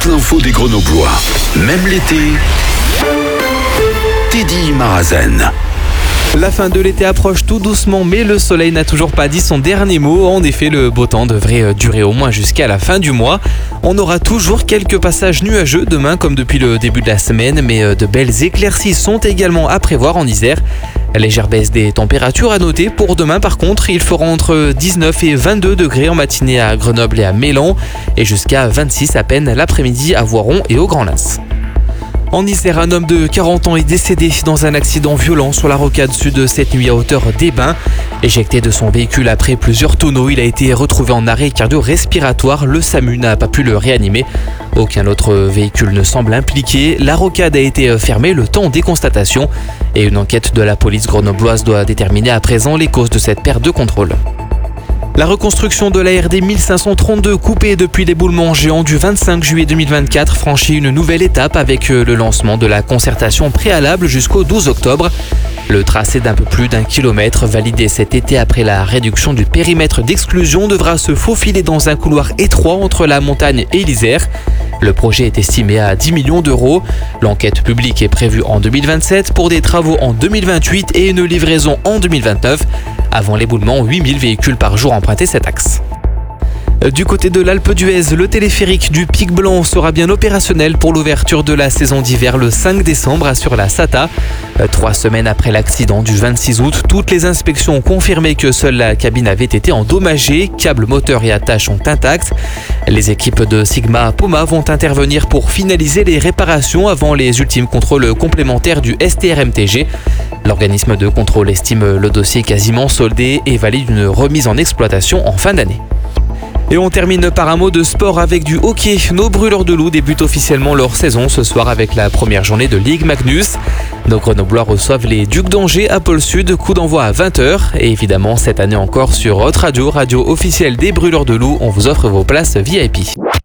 toute l'info des Grenoblois. Même l'été, Teddy Marazen. La fin de l'été approche tout doucement, mais le soleil n'a toujours pas dit son dernier mot. En effet, le beau temps devrait durer au moins jusqu'à la fin du mois. On aura toujours quelques passages nuageux demain comme depuis le début de la semaine, mais de belles éclaircies sont également à prévoir en Isère. Légère baisse des températures à noter. Pour demain par contre, il fera entre 19 et 22 degrés en matinée à Grenoble et à Mélan, et jusqu'à 26 à peine l'après-midi à Voiron et au Grand Lens. En Isère, un homme de 40 ans est décédé dans un accident violent sur la rocade sud cette nuit à hauteur des Bains. Éjecté de son véhicule après plusieurs tonneaux, il a été retrouvé en arrêt cardio-respiratoire. Le SAMU n'a pas pu le réanimer. Aucun autre véhicule ne semble impliqué. La rocade a été fermée le temps des constatations et une enquête de la police grenobloise doit déterminer à présent les causes de cette perte de contrôle. La reconstruction de la RD 1532 coupée depuis l'éboulement géant du 25 juillet 2024 franchit une nouvelle étape avec le lancement de la concertation préalable jusqu'au 12 octobre. Le tracé d'un peu plus d'1 kilomètre validé cet été après la réduction du périmètre d'exclusion devra se faufiler dans un couloir étroit entre la montagne et l'Isère. Le projet est estimé à 10 millions d'euros. L'enquête publique est prévue en 2027 pour des travaux en 2028 et une livraison en 2029. Avant l'éboulement, 8000 véhicules par jour empruntaient cet axe. Du côté de l'Alpe d'Huez, le téléphérique du Pic Blanc sera bien opérationnel pour l'ouverture de la saison d'hiver le 5 décembre, assure la SATA. 3 semaines après l'accident du 26 août, toutes les inspections ont confirmé que seule la cabine avait été endommagée. Câbles, moteurs et attaches sont intacts. Les équipes de Sigma Poma vont intervenir pour finaliser les réparations avant les ultimes contrôles complémentaires du STRMTG. L'organisme de contrôle estime le dossier quasiment soldé et valide une remise en exploitation en fin d'année. Et on termine par un mot de sport avec du hockey. Nos brûleurs de loups débutent officiellement leur saison ce soir avec la première journée de Ligue Magnus. Nos Grenoblois reçoivent les Ducs d'Angers à Pôle Sud, coup d'envoi à 20h. Et évidemment, cette année encore sur Hot Radio, radio officielle des brûleurs de loups, on vous offre vos places VIP.